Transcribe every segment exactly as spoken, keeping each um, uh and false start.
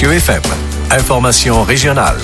Mathieu F M. Information régionale.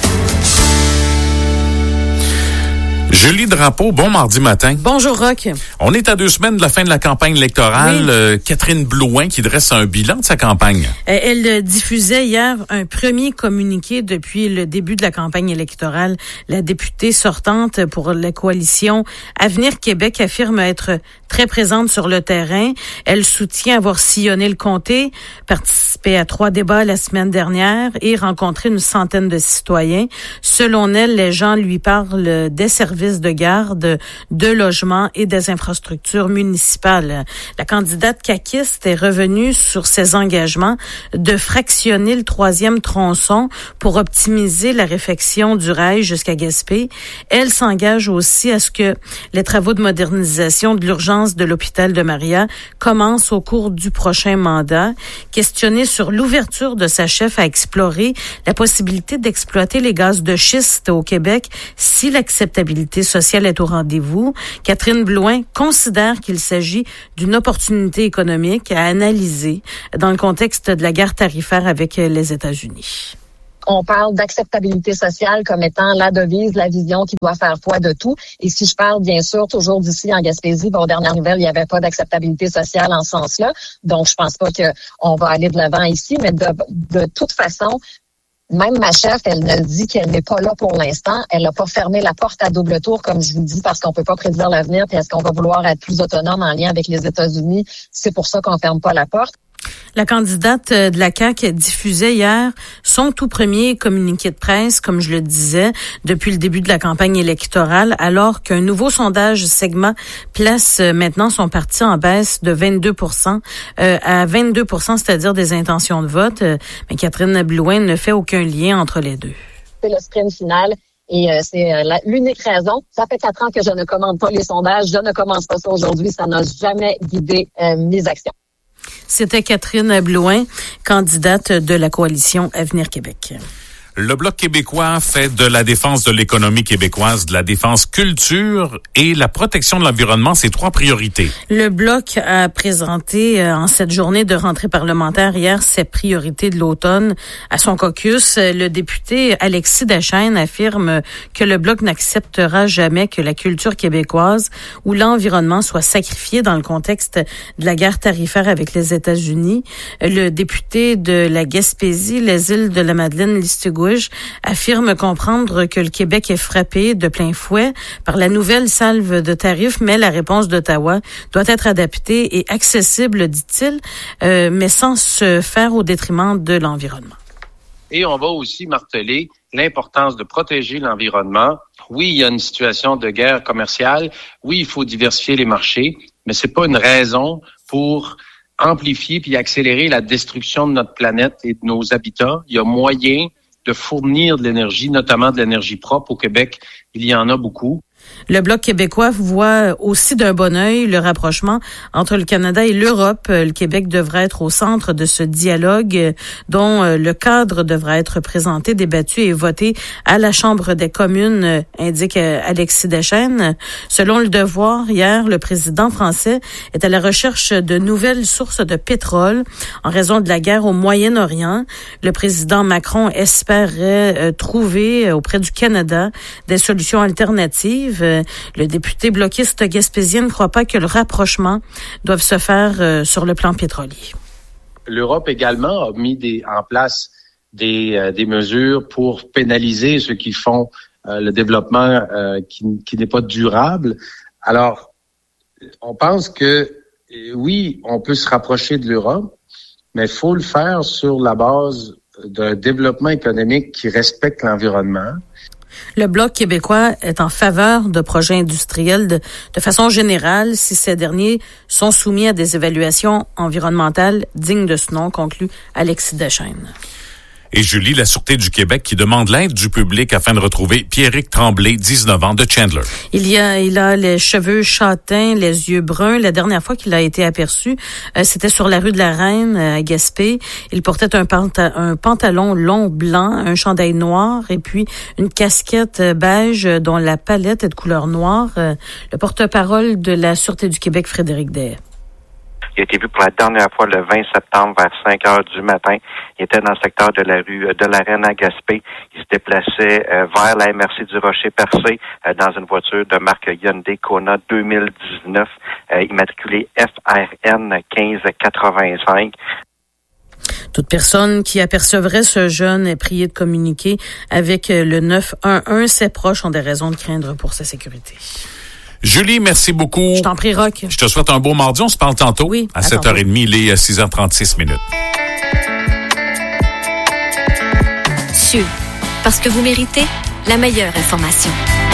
Julie Drapeau, bon mardi matin. Bonjour, Roch. On est à deux semaines de la fin de la campagne électorale. Oui. Euh, Catherine Blouin qui dresse un bilan de sa campagne. Euh, elle diffusait hier un premier communiqué depuis le début de la campagne électorale. La députée sortante pour la coalition Avenir Québec affirme être très présente sur le terrain. Elle soutient avoir sillonné le comté, participé à trois débats la semaine dernière et rencontré une centaine de citoyens. Selon elle, les gens lui parlent des services de garde, de logement et des infrastructures municipales. La candidate caquiste est revenue sur ses engagements de fractionner le troisième tronçon pour optimiser la réfection du rail jusqu'à Gaspé. Elle s'engage aussi à ce que les travaux de modernisation de l'urgence de l'hôpital de Maria commencent au cours du prochain mandat. Questionnée sur l'ouverture de sa chef à explorer la possibilité d'exploiter les gaz de schiste au Québec si l'acceptabilité sociale est au rendez-vous, Catherine Blouin considère qu'il s'agit d'une opportunité économique à analyser dans le contexte de la guerre tarifaire avec les États-Unis. On parle d'acceptabilité sociale comme étant la devise, la vision qui doit faire foi de tout. Et si je parle, bien sûr, toujours d'ici en Gaspésie, bon, aux dernières nouvelles, il n'y avait pas d'acceptabilité sociale en ce sens-là. Donc, je pense pas qu'on va aller de l'avant ici, mais de, de toute façon, même ma chef, elle ne dit qu'elle n'est pas là pour l'instant. Elle n'a pas fermé la porte à double tour, comme je vous dis, parce qu'on peut pas prédire l'avenir. Puis est-ce qu'on va vouloir être plus autonome en lien avec les États-Unis? C'est pour ça qu'on ferme pas la porte. La candidate de la C A Q diffusait hier son tout premier communiqué de presse, comme je le disais, depuis le début de la campagne électorale, alors qu'un nouveau sondage Segma place maintenant son parti en baisse de vingt-deux pour cent euh, à vingt-deux pour cent, c'est-à-dire des intentions de vote. Mais Catherine Blouin ne fait aucun lien entre les deux. C'est le sprint final. Et euh, c'est euh, la, l'unique raison. Ça fait quatre ans que je ne commande pas les sondages. Je ne commence pas ça aujourd'hui. Ça n'a jamais guidé euh, mes actions. C'était Catherine Blouin, candidate de la coalition Avenir Québec. Le Bloc québécois fait de la défense de l'économie québécoise, de la défense culture et la protection de l'environnement ses trois priorités. Le Bloc a présenté euh, en cette journée de rentrée parlementaire hier ses priorités de l'automne à son caucus. Le député Alexis Deschênes affirme que le Bloc n'acceptera jamais que la culture québécoise ou l'environnement soit sacrifié dans le contexte de la guerre tarifaire avec les États-Unis. Le député de la Gaspésie, les îles de la Madeleine, Listigouche, affirme comprendre que le Québec est frappé de plein fouet par la nouvelle salve de tarifs, mais la réponse d'Ottawa doit être adaptée et accessible, dit-il, euh, mais sans se faire au détriment de l'environnement. Et on va aussi marteler l'importance de protéger l'environnement. Oui, il y a une situation de guerre commerciale. Oui, il faut diversifier les marchés, mais c'est pas une raison pour amplifier puis accélérer la destruction de notre planète et de nos habitats. Il y a moyen de fournir de l'énergie, notamment de l'énergie propre au Québec. Il y en a beaucoup. Le Bloc québécois voit aussi d'un bon œil le rapprochement entre le Canada et l'Europe. Le Québec devrait être au centre de ce dialogue dont le cadre devrait être présenté, débattu et voté à la Chambre des communes, indique Alexis Deschênes. Selon Le Devoir, hier, le président français est à la recherche de nouvelles sources de pétrole en raison de la guerre au Moyen-Orient. Le président Macron espérait trouver auprès du Canada des solutions alternatives. Le député bloquiste gaspésien ne croit pas que le rapprochement doive se faire euh, sur le plan pétrolier. L'Europe également a mis des, en place des, euh, des mesures pour pénaliser ceux qui font euh, le développement euh, qui, qui n'est pas durable. Alors, on pense que oui, on peut se rapprocher de l'Europe, mais il faut le faire sur la base d'un développement économique qui respecte l'environnement. Le Bloc québécois est en faveur de projets industriels de, de façon générale si ces derniers sont soumis à des évaluations environnementales dignes de ce nom, conclut Alexis Deschênes. Et Julie, la Sûreté du Québec qui demande l'aide du public afin de retrouver Pierrick Tremblay, dix-neuf ans, de Chandler. Il y a, il a les cheveux châtains, les yeux bruns. La dernière fois qu'il a été aperçu, euh, c'était sur la rue de la Reine, à Gaspé. Il portait un, panta- un pantalon long blanc, un chandail noir et puis une casquette beige dont la palette est de couleur noire. Euh, le porte-parole de la Sûreté du Québec, Frédéric Deshaies. Il a été vu pour la dernière fois le vingt septembre vers cinq heures du matin. Il était dans le secteur de la rue de l'Arène à Gaspé. Il se déplaçait euh, vers la M R C du Rocher-Percé euh, dans une voiture de marque Hyundai Kona deux mille dix-neuf, euh, immatriculée F R N quinze quatre-vingt-cinq. Toute personne qui apercevrait ce jeune est priée de communiquer avec le neuf un un. Ses proches ont des raisons de craindre pour sa sécurité. Julie, merci beaucoup. Je t'en prie, Roch. Je te souhaite un beau mardi. On se parle tantôt. Oui, à sept heures trente, il est six heures trente-six minutes. Sud, parce que vous méritez la meilleure information.